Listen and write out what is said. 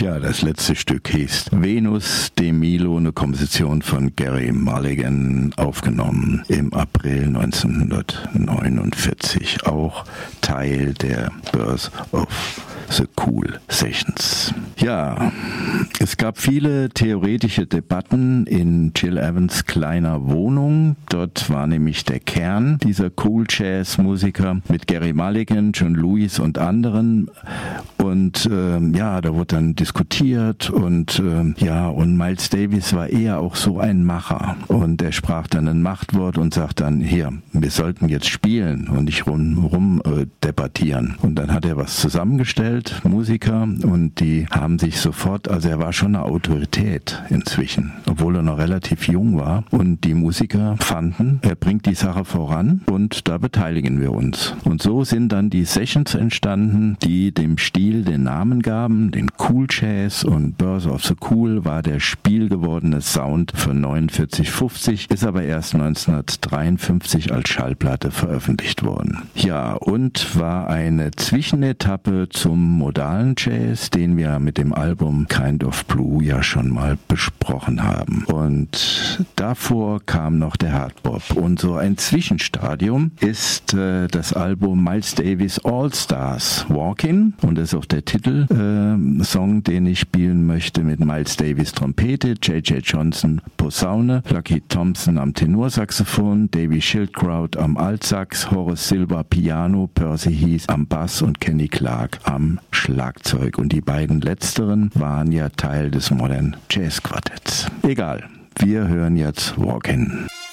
Ja, das letzte Stück hieß Venus de Milo, eine Komposition von Gerry Mulligan, aufgenommen im April 1949, auch Teil der Birth of the Cool Sessions. Ja, es gab viele theoretische Debatten in Gil Evans' kleiner Wohnung. Dort war nämlich der Kern dieser Cool Jazz Musiker mit Gerry Mulligan, John Lewis und anderen. Und da wurde dann diskutiert und und Miles Davis war eher auch so ein Macher. Und er sprach dann ein Machtwort und sagt dann, hier, wir sollten jetzt spielen und nicht rum debattieren. Und dann hat er was zusammengestellt, Musiker, und die haben sich sofort, also er war schon eine Autorität inzwischen, obwohl er noch relativ jung war. Und die Musiker fanden, er bringt die Sache voran und da beteiligen wir uns. Und so sind dann die Sessions entstanden, die dem Stil den Namen gaben, den Cool Jazz, und Birth of the Cool war der spielgewordene Sound für 4950, ist aber erst 1953 als Schallplatte veröffentlicht worden. Ja, und war eine Zwischenetappe zum modalen Jazz, den wir mit dem Album Kind of Blue ja schon mal besprochen haben. Und davor kam noch der Hardbop. Und so ein Zwischenstadium ist das Album Miles Davis All Stars Walkin', und das ist auch der Titelsong, den ich spielen möchte, mit Miles Davis Trompete, J.J. Johnson Posaune, Lucky Thompson am Tenorsaxophon, Davy Schildkraut am Altsax, Horace Silver Piano, Percy Heath am Bass und Kenny Clark am Schlagzeug. Und die beiden letzteren waren ja Teil des Modern Jazz Quartetts. Egal, wir hören jetzt Walkin'.